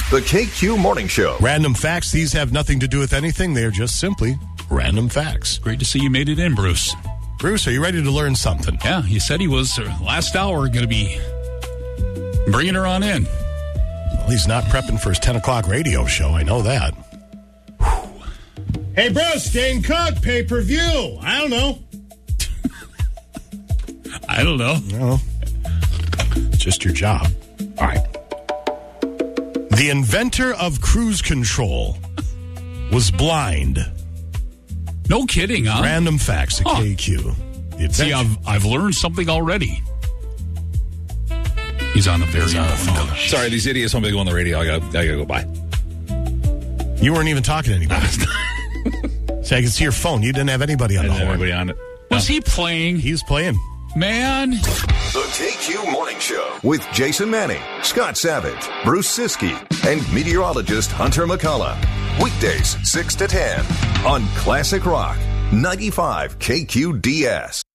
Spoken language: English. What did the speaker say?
The KQ Morning Show. Random facts. These have nothing to do with anything. They are just simply random facts. Great to see you made it in, Bruce. Bruce, are you ready to learn something? Yeah, he said he was last hour going to be bringing her on in. Well, he's not prepping for his 10 o'clock radio show. I know that. Hey, Bruce, Dane Cook, pay-per-view. I don't know. I don't know. No. It's just your job. All right. The inventor of cruise control was blind. No kidding, huh? Random facts at KQ. See, I've learned something already. He's on the phone. Sorry, these idiots want me to go on the radio. I gotta go by. You weren't even talking to anybody. See, I can see your phone. You didn't have anybody on the horn. Anybody on it? Was he playing? He's playing. Man. The KQ Morning Show with Jason Manning, Scott Savage, Bruce Siskey, and meteorologist Hunter McCullough. Weekdays 6 to 10 on Classic Rock 95 KQDS.